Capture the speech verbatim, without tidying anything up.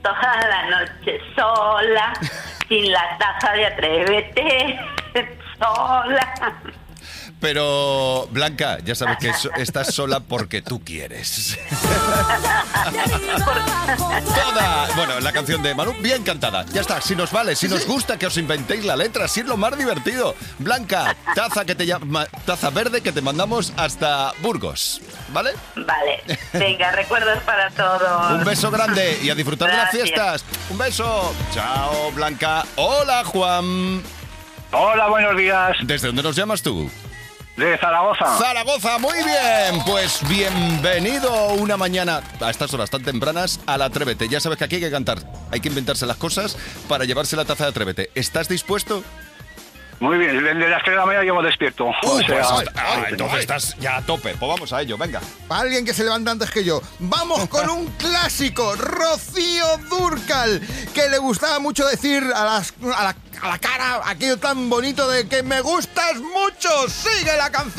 toda la noche sola, sin la taza de Atrévete, sola. Pero, Blanca, ya sabes que so- estás sola porque tú quieres. Toda, bueno, la canción de Manu, bien cantada. Ya está, si nos vale, si nos gusta que os inventéis la letra, si es lo más divertido. Blanca, taza que te llama, taza verde que te mandamos hasta Burgos, ¿vale? Vale, venga, recuerdos para todos. Un beso grande y a disfrutar Gracias. de las fiestas. Un beso. Chao, Blanca. Hola, Juan. Hola, buenos días. ¿Desde dónde nos llamas tú? De Zaragoza. Zaragoza, muy bien. Pues bienvenido una mañana a estas horas tan tempranas al Atrévete. Ya sabes que aquí hay que cantar, hay que inventarse las cosas para llevarse la taza de Atrévete. ¿Estás dispuesto? Muy bien, desde las tres de la mañana llevo despierto. Uh, o sea, pues, ah, entonces estás ya a tope. Pues vamos a ello, venga. Alguien que se levanta antes que yo. Vamos con un clásico, Rocío Dúrcal, que le gustaba mucho decir a, las, a, la, a la cara aquello tan bonito de que me gustas mucho. Sigue la canción.